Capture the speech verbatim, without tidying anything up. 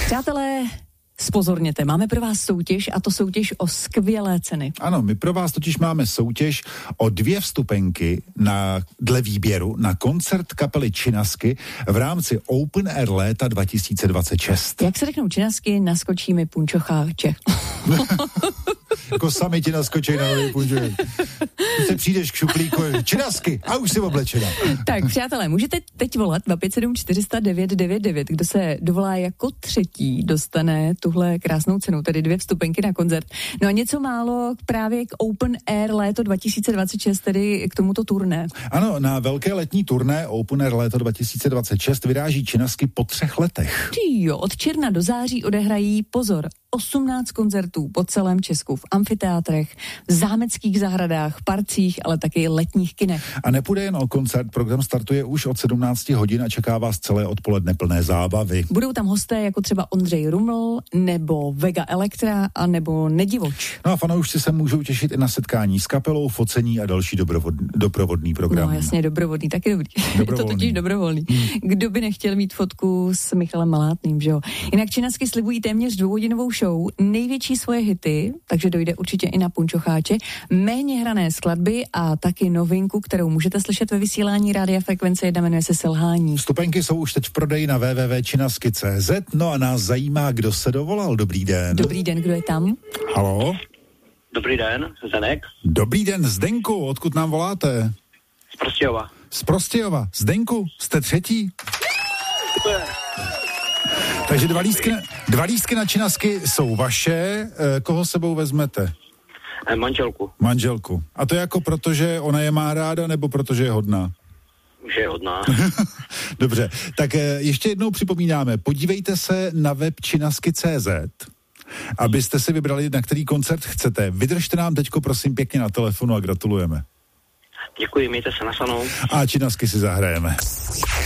Přátelé, spozorněte, máme pro vás soutěž a to soutěž o skvělé ceny. Ano, my pro vás totiž máme soutěž o dvě vstupenky na, dle výběru na koncert kapely Činasky v rámci Open Air léta dva tisíce dvacet šest. Jak se řeknou Činasky, naskočí mi punčocháče. Jako sami ti naskočí na nový punčocháč. Když se přijdeš k šuplíku, Činasky a už si oblečena. Tak, přátelé, můžete teď volat dva pět sedm čtyři sta devět devět devět. Kdo se dovolá jako třetí, dostane tuhle krásnou cenu, tedy dvě vstupenky na koncert. No a něco málo právě k Open Air léto dva tisíce dvacet šest, tedy k tomuto turné. Ano, na velké letní turné Open Air léto dva tisíce dvacet šest vyráží Činasky po třech letech. Jo, od června do září odehrají, pozor, osmnáct koncertů po celém Česku v amfiteátrech, v zámeckých zahradách, parcích, ale taky letních kinech. A nepůjde jen o koncert, program startuje už od sedmnáct hodin a čeká vás celé odpoledne plné zábavy. Budou tam hosté jako třeba Ondřej Ruml, nebo Vega Elektra, a nebo Nedivoč. No a fanoušci se můžou těšit i na setkání s kapelou, focení a další doprovodný, doprovodný program. No jasně, dobrovodný, taky dobrý. Je to totiž dobrovolný. Hmm. Kdo by nechtěl mít fotku s Michalem Malátným, že jo? Jinak Činasky slibují téměř dvouhodinovou show, největší svoje hity, takže dojde určitě i na punčocháče, méně hrané skladby a taky novinku, kterou můžete slyšet ve vysílání Rádia Frekvence jedna, jmenuje se Selhání. Vstupenky jsou už teď v prodeji na w w w tečka činasky tečka c z. No a nás zajímá, kdo se dovolal. Dobrý den. Dobrý den, kdo je tam? Haló? Dobrý den, Zdeněk. Dobrý den, Zdenku, odkud nám voláte? Z Prostějova. Z Prostějova. Zdenku, jste třetí? Super. Takže dva lístky, dva lístky na Činasky jsou vaše. Koho sebou vezmete? Manželku. Manželku. A to jako proto, že ona je má ráda, nebo protože je hodná? Že je hodná. Dobře, tak ještě jednou připomínáme, podívejte se na web činasky tečka c z, abyste si vybrali, na který koncert chcete. Vydržte nám teďko prosím pěkně na telefonu a gratulujeme. Děkuji, mějte se na sanou. A Činasky si zahrajeme.